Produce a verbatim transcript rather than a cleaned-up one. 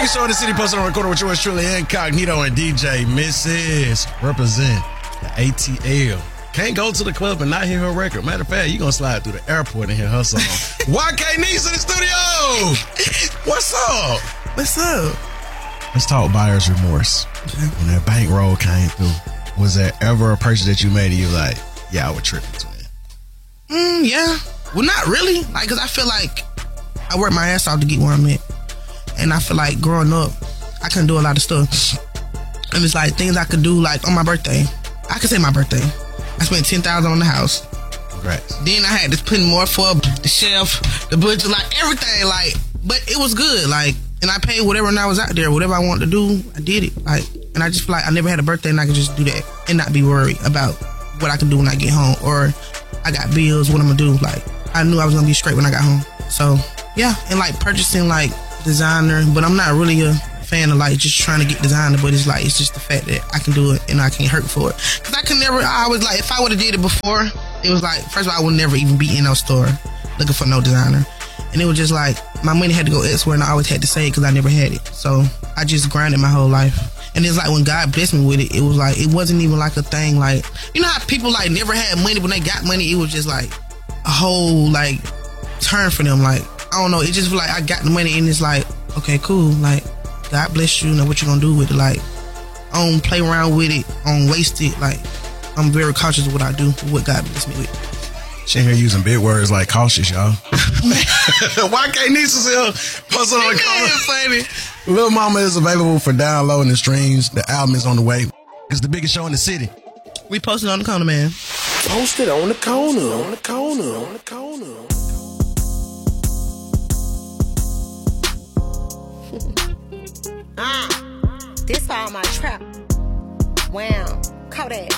biggest show in the city, posted on the corner with yours truly, Incognito and D J Missus Represent the A T L. Can't go to the club and not hear her record. Matter of fact, you gonna slide through the airport and hear her song. Y K Nice in the studio. What's up? What's up? Let's talk buyer's remorse. Okay. When that bankroll came through, was there ever a purchase that you made and you like, yeah, I would trip into it? Mm, yeah. Well, not really. Like, cause I feel like I worked my ass off to get where I'm at. And I feel like growing up, I couldn't do a lot of stuff. And it's like things I could do, like on my birthday. I could say my birthday. I spent ten thousand dollars on the house. Congrats. Then I had to put more for the chef, the butcher, like everything. Like, but it was good. Like, and I paid whatever when I was out there. Whatever I wanted to do, I did it. Like, and I just feel like I never had a birthday and I could just do that and not be worried about what I can do when I get home, or I got bills, what I'm gonna do. Like, I knew I was gonna be straight when I got home. So yeah, and like purchasing like designer, but I'm not really a fan of like just trying to get designer, but it's like it's just the fact that I can do it and I can't hurt for it. Cause I can never, I was like, if I would have did it before, it was like, first of all, I would never even be in no store looking for no designer. And it was just like, my money had to go elsewhere and I always had to save because I never had it. So I just grinded my whole life. And it's like when God blessed me with it, it was like, it wasn't even like a thing like, you know how people like never had money, when they got money, it was just like a whole like turn for them. Like, I don't know, it just like I got the money and it's like, okay, cool, like God bless you, know what you're gonna do with it. Like, I don't play around with it, I don't waste it. Like, I'm very cautious of what I do, what God bless me with. She here using big words like cautious, y'all. Y K Nice is here. Posted on the corner. Lil Mama is available for downloading and streams. The album is on the way. It's the biggest show in the city. We posted on the corner, man. Posted on the corner, on the corner, on the corner. Ah, this all my trap. Wow, Kodak.